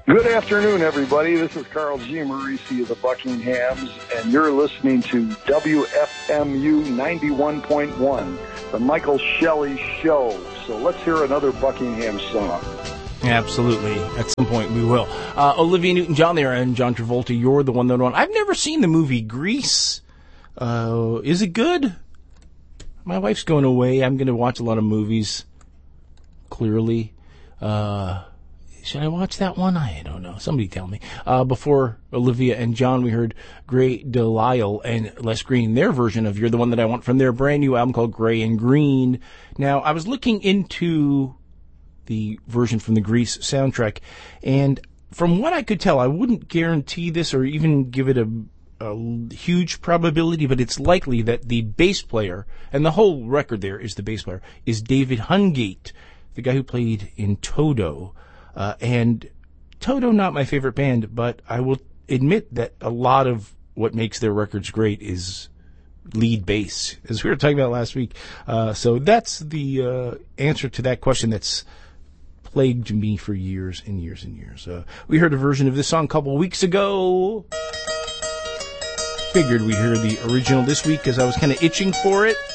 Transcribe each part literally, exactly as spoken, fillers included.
Good afternoon, everybody. This is Carl G. Marisi of the Buckinghams, and you're listening to W F M U ninety-one point one, the Michael Shelley Show. So let's hear another Buckingham song. Absolutely. At some point we will. Uh, Olivia Newton-John there and John Travolta, You're the One That Won. I've never seen the movie Grease. Uh, is it good? My wife's going away. I'm going to watch a lot of movies, clearly. Uh... Should I watch that one? I don't know. Somebody tell me. Uh, before Olivia and John, we heard Gray Delisle and Les Green, their version of You're the One That I Want from their brand new album called Gray and Green. Now, I was looking into the version from the Grease soundtrack, and from what I could tell, I wouldn't guarantee this or even give it a, a huge probability, but it's likely that the bass player, and the whole record there is the bass player, is David Hungate, the guy who played in Toto. Uh, and Toto, not my favorite band, but I will admit that a lot of what makes their records great is lead bass, as we were talking about last week. Uh, so that's the uh, answer to that question that's plagued me for years and years and years. Uh, we heard a version of this song a couple of weeks ago. Figured we'd hear the original this week because I was kind of itching for it.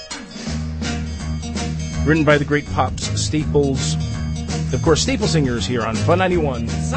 Written by the great Pops Staples. Of course, Staple Singers here on Fun ninety-one.